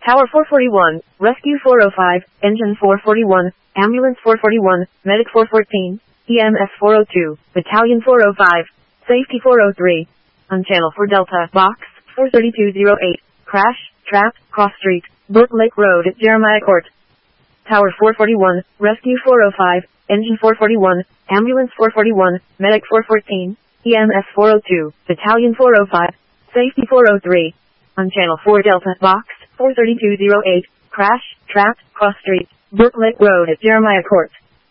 Tower 441, Rescue 405, Engine 441, Ambulance 441, Medic 414, EMS 402, Battalion 405, Safety 403. On Channel 4 Delta, Box 43208, Crash, Trap, Cross Street, Brook Lake Road at Jeremiah Court. Tower 441, Rescue 405, Engine 441, Ambulance 441, Medic 414, EMS 402, Battalion 405, Safety 403. On Channel 4 Delta, Box 43208, Crash, Trap, Cross Street, Brook Lake Road at Jeremiah Court.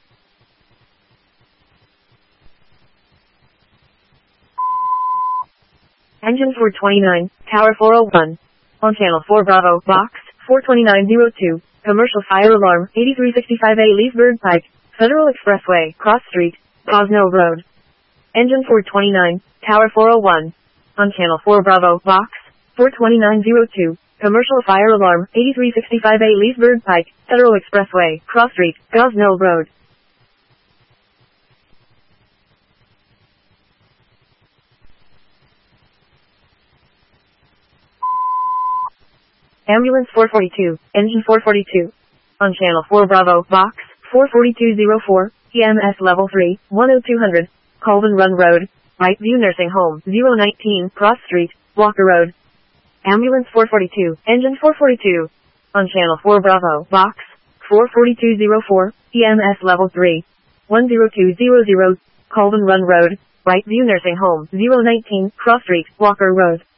Engine 429, Tower 401. On Channel 4 Bravo, Box 42902, Commercial Fire Alarm, 8365A Leesburg Pike, Federal Expressway, Cross Street, Gosnell Road. Engine 429, Tower 401. On Channel 4 Bravo, Box 42902, Commercial Fire Alarm, 8365A Leesburg Pike, Federal Expressway, Cross Street, Gosnell Road. Ambulance 442, Engine 442. On Channel 4 Bravo, Box 44204, EMS Level 3, 10200, Colvin Run Road, Brightview Nursing Home, 019, Cross Street, Walker Road. Ambulance 442, Engine 442. On Channel 4 Bravo, Box 44204, EMS Level 3, 10200, Colvin Run Road, Brightview Nursing Home, 019, Cross Street, Walker Road.